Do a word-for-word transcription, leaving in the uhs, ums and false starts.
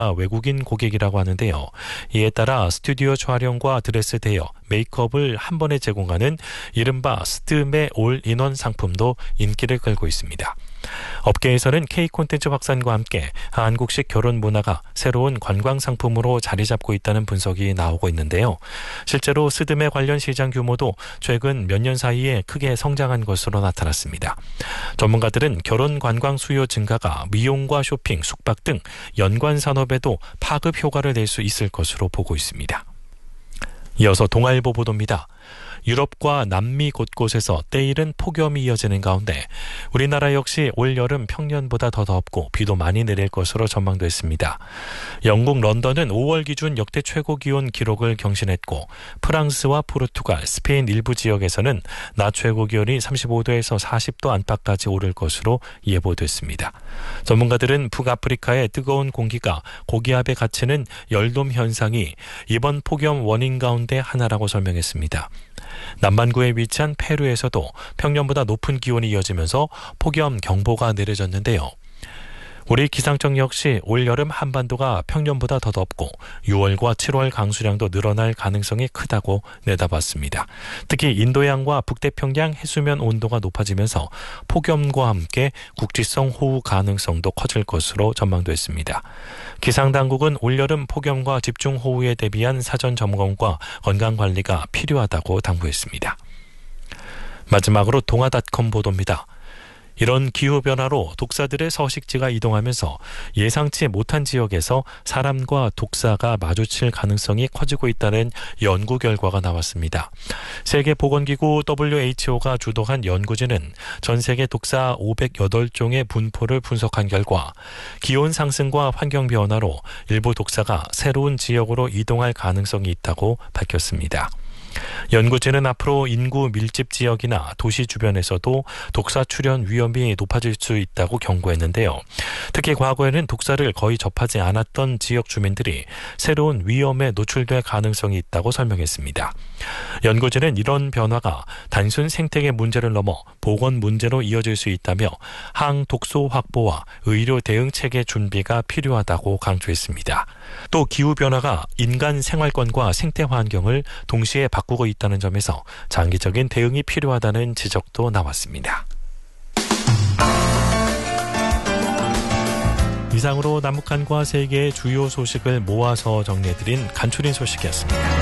외국인 고객이라고 하는데요. 이에 따라 스튜디오 촬영과 드레스 대여, 메이크업을 한 번에 제공하는 이른바 스드메 올인원 상품도 인기를 끌고 있습니다. 업계에서는 K 콘텐츠 확산과 함께 한국식 결혼 문화가 새로운 관광 상품으로 자리 잡고 있다는 분석이 나오고 있는데요. 실제로 스드메 관련 시장 규모도 최근 몇 년 사이에 크게 성장한 것으로 나타났습니다. 전문가들은 결혼 관광 수요 증가가 미용과 쇼핑, 숙박 등 연관 산업에도 파급 효과를 낼 수 있을 것으로 보고 있습니다. 이어서 동아일보 보도입니다. 유럽과 남미 곳곳에서 때이른 폭염이 이어지는 가운데 우리나라 역시 올여름 평년보다 더 덥고 비도 많이 내릴 것으로 전망됐습니다. 영국 런던은 오월 기준 역대 최고 기온 기록을 경신했고 프랑스와 포르투갈, 스페인 일부 지역에서는 낮 최고 기온이 삼십오 도에서 사십 도 안팎까지 오를 것으로 예보됐습니다. 전문가들은 북아프리카의 뜨거운 공기가 고기압에 갇히는 열돔 현상이 이번 폭염 원인 가운데 하나라고 설명했습니다. 남반구에 위치한 페루에서도 평년보다 높은 기온이 이어지면서 폭염 경보가 내려졌는데요. 우리 기상청 역시 올여름 한반도가 평년보다 더 덥고 유월과 칠월 강수량도 늘어날 가능성이 크다고 내다봤습니다. 특히 인도양과 북태평양 해수면 온도가 높아지면서 폭염과 함께 국지성 호우 가능성도 커질 것으로 전망됐습니다. 기상당국은 올여름 폭염과 집중호우에 대비한 사전 점검과 건강관리가 필요하다고 당부했습니다. 마지막으로 동아닷컴 보도입니다. 이런 기후변화로 독사들의 서식지가 이동하면서 예상치 못한 지역에서 사람과 독사가 마주칠 가능성이 커지고 있다는 연구 결과가 나왔습니다. 세계보건기구 더블유에이치오가 주도한 연구진은 전 세계 독사 오백팔 종의 분포를 분석한 결과 기온 상승과 환경 변화로 일부 독사가 새로운 지역으로 이동할 가능성이 있다고 밝혔습니다. 연구진은 앞으로 인구 밀집 지역이나 도시 주변에서도 독사 출현 위험이 높아질 수 있다고 경고했는데요. 특히 과거에는 독사를 거의 접하지 않았던 지역 주민들이 새로운 위험에 노출될 가능성이 있다고 설명했습니다. 연구진은 이런 변화가 단순 생태계 문제를 넘어 보건 문제로 이어질 수 있다며 항독소 확보와 의료 대응 체계 준비가 필요하다고 강조했습니다. 또 기후변화가 인간 생활권과 생태 환경을 동시에 바꾸고 있다는 점에서 장기적인 대응이 필요하다는 지적도 나왔습니다. 이상으로 남북한과 세계의 주요 소식을 모아서 정리해드린 간추린 소식이었습니다.